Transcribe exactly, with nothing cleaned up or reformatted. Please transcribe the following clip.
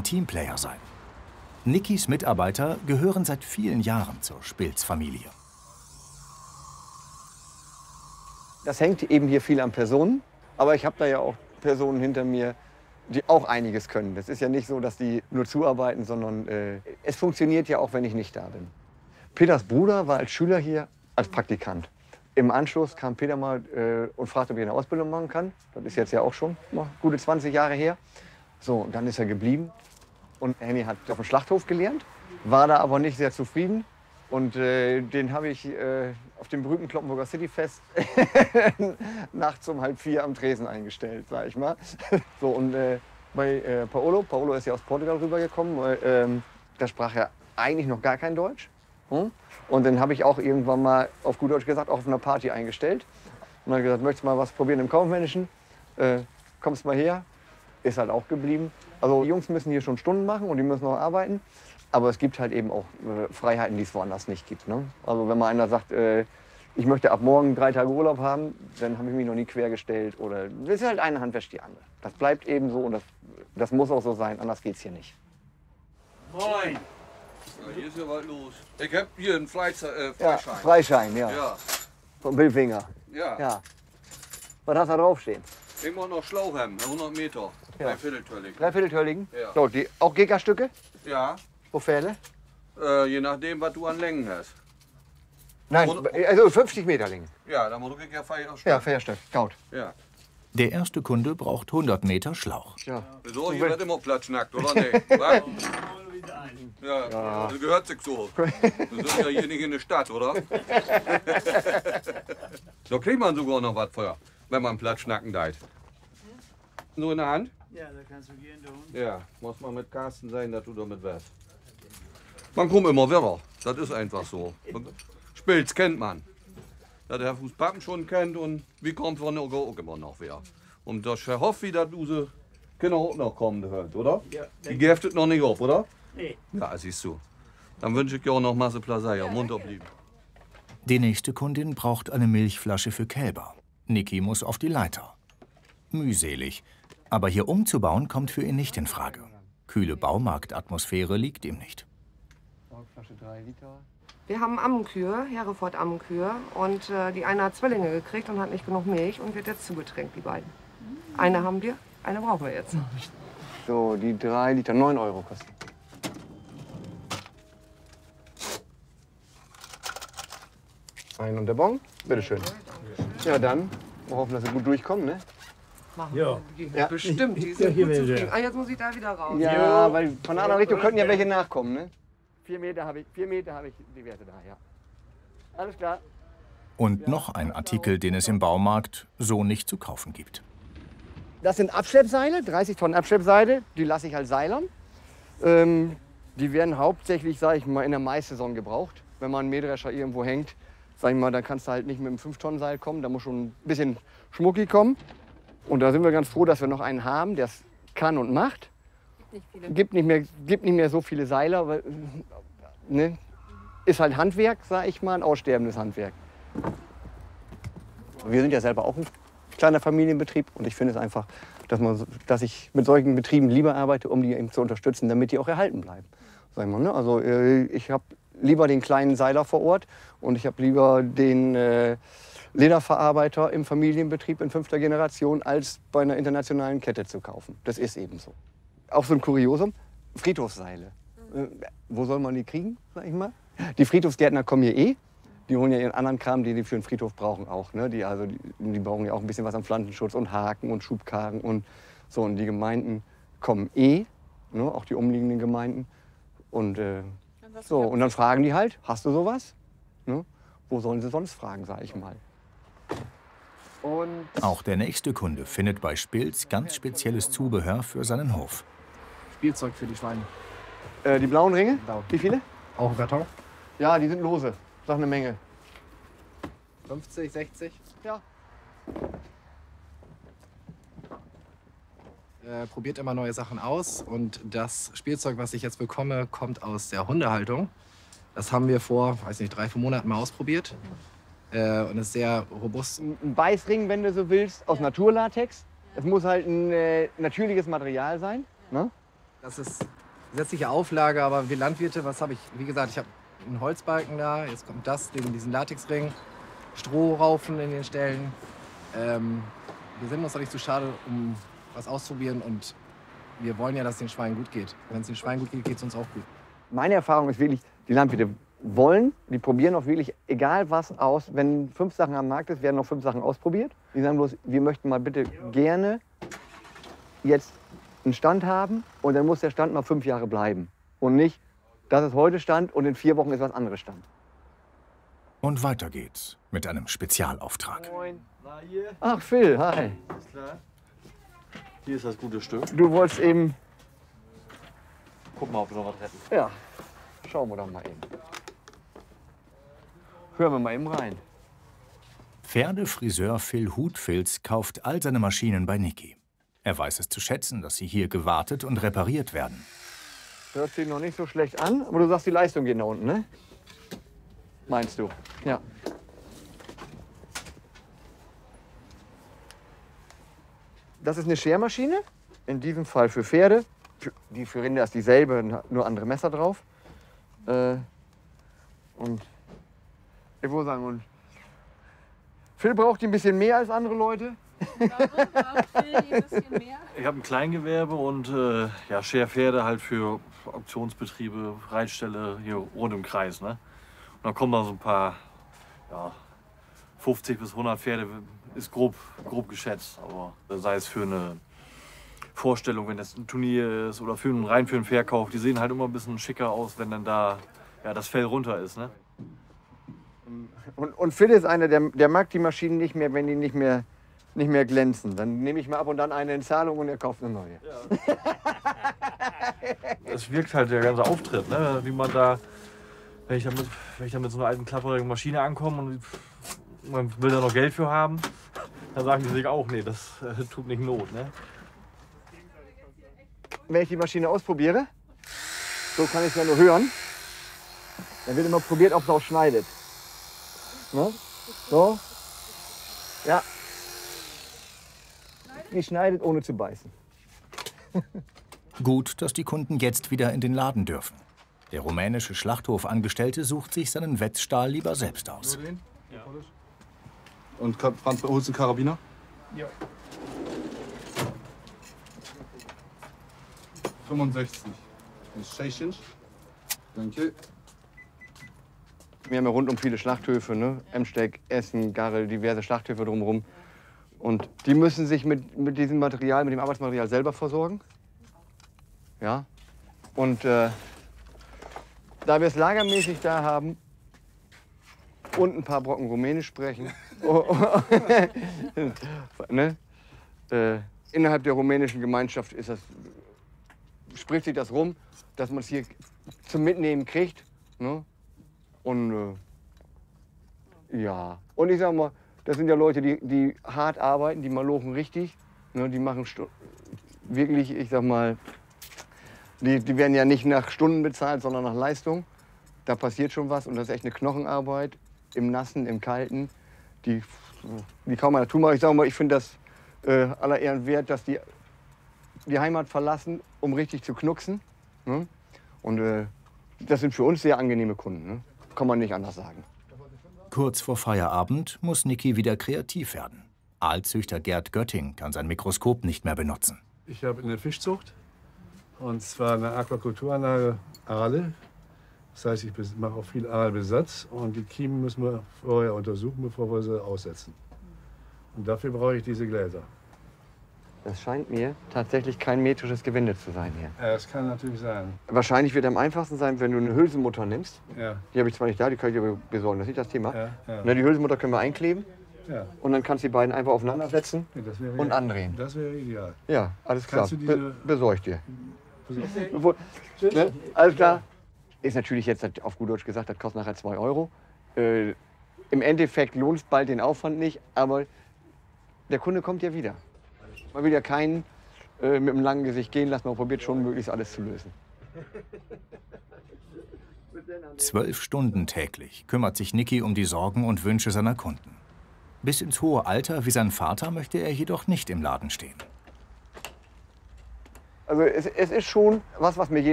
Teamplayer sein. Nickys Mitarbeiter gehören seit vielen Jahren zur Spilz-Familie. Das hängt eben hier viel an Personen, aber ich habe da ja auch Personen hinter mir, die auch einiges können. Das ist ja nicht so, dass die nur zuarbeiten, sondern äh, es funktioniert ja auch, wenn ich nicht da bin. Peters Bruder war als Schüler hier als Praktikant. Im Anschluss kam Peter mal äh, und fragte, ob ich eine Ausbildung machen kann. Das ist jetzt ja auch schon noch gute zwanzig Jahre her. So, und dann ist er geblieben. Und Henny hat auf dem Schlachthof gelernt, war da aber nicht sehr zufrieden. Und äh, den habe ich äh, auf dem berühmten Kloppenburger Cityfest nachts um halb vier am Tresen eingestellt, sag ich mal. So, und äh, bei äh, Paolo, Paolo ist ja aus Portugal rübergekommen, weil, ähm, da sprach er eigentlich noch gar kein Deutsch. Hm? Und dann habe ich auch irgendwann mal, auf gut Deutsch gesagt, auch auf einer Party eingestellt. Und dann gesagt, möchtest du mal was probieren im Kaufmännischen? Äh, kommst mal her. Ist halt auch geblieben. Also die Jungs müssen hier schon Stunden machen und die müssen noch arbeiten. Aber es gibt halt eben auch äh, Freiheiten, die es woanders nicht gibt. Ne? Also wenn mal einer sagt, äh, ich möchte ab morgen drei Tage Urlaub haben, dann habe ich mich noch nie quergestellt. Oder das ist halt eine Hand wäscht die andere. Das bleibt eben so und das, das muss auch so sein, anders geht's hier nicht. Moin! Ja, hier ist ja was los. Ich habe hier einen Freize äh, Freischein. Ja, Freischein, ja. Ja. Von Billfinger. Ja. Ja. Was hast du da draufstehen? Ich muss noch Schlauch haben, hundert Meter. Ja. Drei Vierteltöllig. Drei Vierteltölligen? Ja. So, die, auch Gigasstücke? Ja. Profile? Äh, je nachdem, was du an Längen hast. Nein, Und- also fünfzig Meter Längen. Ja, dann muss ich ja Feier Ja, Fährstück, Gaut. Ja. Der erste Kunde braucht hundert Meter Schlauch. Ja. So, hier wird immer platschnackt, oder nicht? Was? Ja, Ja. das gehört sich so. Wir sind ja hier nicht in der Stadt, oder? Da kriegt man sogar noch was für, wenn man platschnacken deit. Nur in der Hand? Ja, da kannst du gehen, du. Ja, muss man mit Carsten sein, dass du damit wärst. Man kommt immer wieder, das ist einfach so. Spilz kennt man. Dass der Fußpappen schon kennt und wie kommt von der auch immer noch wer. Und das hoffe ich, dass unsere Kinder auch noch kommen hört, oder? Ja, Die gäftet noch nicht auf, oder? Nee. Ja, siehst du. Dann wünsche ich dir auch noch Masse Plasei, ja, munter blieben. Die nächste Kundin braucht eine Milchflasche für Kälber. Niki muss auf die Leiter. Mühselig. Aber hier umzubauen kommt für ihn nicht in Frage. Kühle Baumarktatmosphäre liegt ihm nicht. Flasche drei Liter. Wir haben Ammenkühe, Hereford-Ammenkühe. Und äh, die eine hat Zwillinge gekriegt und hat nicht genug Milch und wird jetzt zugetränkt, die beiden. Eine haben wir, eine brauchen wir jetzt. So, die drei Liter, neun Euro kosten. Ein und der Bon, bitteschön. Ja, dann, wir hoffen, dass sie gut durchkommen, ne? Machen Ja. wir. Die Ja. Bestimmt, die Ja, sind hier gut will zufrieden. der. Ah, jetzt muss ich da wieder raus. Ja, Ja. weil von der anderen Richtung könnten ja welche nachkommen, ne? Vier Meter habe ich, vier Meter habe ich die Werte da, ja. Alles klar. Und noch ein Artikel, den es im Baumarkt so nicht zu kaufen gibt. Das sind Abschleppseile, dreißig Tonnen Abschleppseile, die lasse ich als Seilern. Ähm, die werden hauptsächlich, sage ich mal, in der Maissaison gebraucht. Wenn man einen Mähdrescher irgendwo hängt, sag ich mal, dann kannst du halt nicht mit einem fünf Tonnen Seil kommen, da muss schon ein bisschen Schmucki kommen. Und da sind wir ganz froh, dass wir noch einen haben, der es kann und macht. Nicht viele. Gibt nicht mehr, gibt nicht mehr so viele Seiler, weil, ne? Ist halt Handwerk, sag ich mal, ein aussterbendes Handwerk. Wir sind ja selber auch ein kleiner Familienbetrieb und ich finde es einfach, dass, man, dass ich mit solchen Betrieben lieber arbeite, um die eben zu unterstützen, damit die auch erhalten bleiben. Sag ich mal, ne? Also äh, ich habe lieber den kleinen Seiler vor Ort und ich habe lieber den äh, Lederverarbeiter im Familienbetrieb in fünfter Generation, als bei einer internationalen Kette zu kaufen. Das ist eben so. Auch so ein Kuriosum, Friedhofsseile. Äh, wo soll man die kriegen, sag ich mal? Die Friedhofsgärtner kommen hier eh. Die holen ja ihren anderen Kram, den die für einen Friedhof brauchen auch. Ne? Die, also, die, die brauchen ja auch ein bisschen was am Pflanzenschutz und Haken und Schubkarren und so. Und die Gemeinden kommen eh, ne? Auch die umliegenden Gemeinden. Und, äh, so. Und dann fragen die halt, hast du sowas? Ne? Wo sollen sie sonst fragen, sag ich mal. Und Auch der nächste Kunde findet bei Spilz ganz spezielles Zubehör für seinen Hof. Spielzeug für die Schweine. äh, die blauen Ringe, Blau. wie viele? Auch ein Karton? Ja, die sind lose. Sag eine Menge. fünfzig, sechzig? Ja. Äh, probiert immer neue Sachen aus und das Spielzeug, was ich jetzt bekomme, kommt aus der Hundehaltung. Das haben wir vor, weiß nicht, drei, vier Monaten mal ausprobiert äh, und ist sehr robust. Ein Beißring, wenn du so willst, aus Naturlatex. Es muss halt ein äh, natürliches Material sein. Ne? Das ist gesetzliche Auflage, aber wir Landwirte, was habe ich? Wie gesagt, ich habe einen Holzbalken da, jetzt kommt das, diesen Latexring, Strohraufen in den Ställen. Ähm, wir sind uns doch nicht zu schade, um was auszuprobieren und wir wollen ja, dass es den Schweinen gut geht. Wenn es den Schweinen gut geht, geht es uns auch gut. Meine Erfahrung ist wirklich, die Landwirte wollen, die probieren auch wirklich egal was aus. Wenn fünf Sachen am Markt ist, werden noch fünf Sachen ausprobiert. Die sagen bloß, wir möchten mal bitte gerne jetzt einen Stand haben und dann muss der Stand mal fünf Jahre bleiben. Und nicht, das ist heute Stand und in vier Wochen ist was anderes Stand. Und weiter geht's mit einem Spezialauftrag. Moin. Ach Phil, hi. Ist klar. Hier ist das gute Stück. Du wolltest eben... Guck mal, ob wir noch was retten. Ja, schauen wir doch mal eben. Hören wir mal eben rein. Pferdefriseur Phil Hutfilz kauft all seine Maschinen bei Niki. Er weiß es zu schätzen, dass sie hier gewartet und repariert werden. Hört sich noch nicht so schlecht an, aber du sagst, die Leistung geht nach unten, ne? Meinst du? Ja. Das ist eine Schermaschine, in diesem Fall für Pferde. Die für Rinder ist dieselbe, nur andere Messer drauf. Äh, und ich würde sagen, und Phil braucht die ein bisschen mehr als andere Leute. Warum braucht Phil die ein bisschen mehr? Ich habe ein Kleingewerbe und äh, ja, Scherpferde halt für Auktionsbetriebe, Reitställe hier rund im Kreis. Ne? Und dann kommen da so ein paar, ja, fünfzig bis hundert Pferde, ist grob, grob geschätzt. Aber sei es für eine Vorstellung, wenn das ein Turnier ist oder für einen, rein für einen Verkauf, die sehen halt immer ein bisschen schicker aus, wenn dann da ja, das Fell runter ist. Ne? Und, und Phil ist einer, der, der mag die Maschinen nicht mehr, wenn die nicht mehr, nicht mehr glänzen. Dann nehme ich mal ab und dann eine in Zahlung und er kauft eine neue. Ja. Es wirkt halt der ganze Auftritt, ne? Wie man da, wenn ich da mit, wenn ich da mit so einer alten klapperigen Maschine ankomme und man will da noch Geld für haben, dann sagen die sich auch, nee, das äh, tut nicht Not. Ne? Wenn ich die Maschine ausprobiere, so kann ich es ja nur hören, dann wird immer probiert, ob es auch schneidet. Ne? So. Ja. Die schneidet, ohne zu beißen. Gut, dass die Kunden jetzt wieder in den Laden dürfen. Der rumänische Schlachthofangestellte sucht sich seinen Wetzstall lieber selbst aus. Ja. Und Franz, holst du einen Karabiner? Ja. fünfundsechzig. Tschechisch. Danke. Wir haben ja rundum viele Schlachthöfe, ne? Emsteck, Essen, Garrel, diverse Schlachthöfe drumherum. Und die müssen sich mit, mit diesem Material, mit dem Arbeitsmaterial selber versorgen. Ja. Und äh, da wir es lagermäßig da haben und ein paar Brocken Rumänisch sprechen, oh, oh, ne? äh, innerhalb der rumänischen Gemeinschaft ist das, spricht sich das rum, dass man es hier zum Mitnehmen kriegt. Ne? Und äh, ja, und ich sag mal, das sind ja Leute, die, die hart arbeiten, die malochen richtig. Ne? Die machen wirklich, ich sag mal, die, die werden ja nicht nach Stunden bezahlt, sondern nach Leistung. Da passiert schon was und das ist echt eine Knochenarbeit im Nassen, im Kalten, die, die kaum einer tun mag. Ich sag mal, ich finde das äh, aller Ehren wert, dass die die Heimat verlassen, um richtig zu knucksen. Ne? Und äh, das sind für uns sehr angenehme Kunden, ne? Kann man nicht anders sagen. Kurz vor Feierabend muss Niki wieder kreativ werden. Aalzüchter Gerd Götting kann sein Mikroskop nicht mehr benutzen. Ich habe eine Fischzucht, und zwar eine Aquakulturanlage Aale. Das heißt, ich mache auch viel Aalbesatz und die Kiemen müssen wir vorher untersuchen, bevor wir sie aussetzen. Und dafür brauche ich diese Gläser. Das scheint mir tatsächlich kein metrisches Gewinde zu sein hier. Ja, das kann natürlich sein. Wahrscheinlich wird am einfachsten sein, wenn du eine Hülsenmutter nimmst. Ja. Die habe ich zwar nicht da, die kann ich dir besorgen, das ist nicht das Thema. Ja, ja. Na, die Hülsenmutter können wir einkleben. Ja. Und dann kannst du die beiden einfach aufeinander setzen Ja, das wäre, und andrehen. Das wäre ideal. Ja, alles klar. Kannst du diese- Be besorg ich dir. Besorg- Ne? Alles klar. Ist natürlich jetzt auf gut Deutsch gesagt, das kostet nachher zwei Euro. Äh, Im Endeffekt lohnt es bald den Aufwand nicht, aber der Kunde kommt ja wieder. Man will ja keinen äh, mit einem langen Gesicht gehen lassen, man probiert schon möglichst alles zu lösen. Zwölf Stunden täglich kümmert sich Niki um die Sorgen und Wünsche seiner Kunden. Bis ins hohe Alter wie sein Vater möchte er jedoch nicht im Laden stehen. Also es, es ist schon was, was mir jeder